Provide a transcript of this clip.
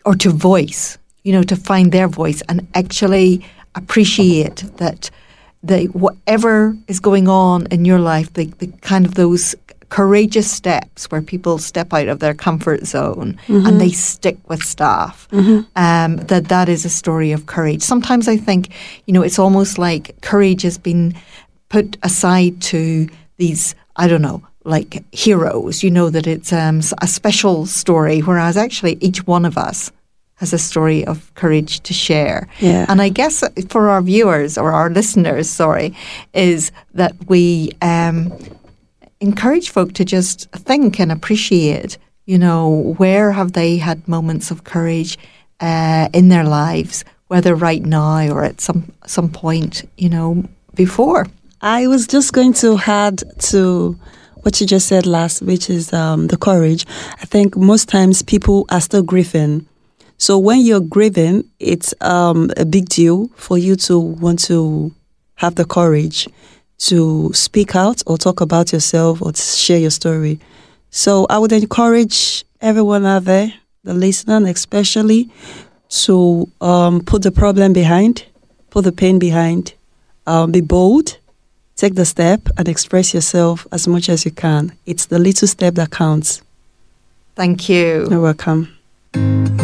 or to voice, to find their voice and actually appreciate that whatever is going on in your life, the kind of those courageous steps where people step out of their comfort zone and they stick with stuff, that is a story of courage. Sometimes I think, it's almost like courage has been put aside to these, I don't know, like heroes, that it's a special story, whereas actually each one of us has a story of courage to share. Yeah. And I guess for our viewers or our listeners, is that we encourage folk to just think and appreciate, where have they had moments of courage in their lives, whether right now or at some point, before. I was just going to add to what you just said last, which is the courage. I think most times people are still grieving. So when you're grieving, it's a big deal for you to want to have the courage to speak out or talk about yourself or to share your story. So I would encourage everyone out there, the listener especially, to put the problem behind, put the pain behind, be bold, take the step and express yourself as much as you can. It's the little step that counts. Thank you. You're welcome.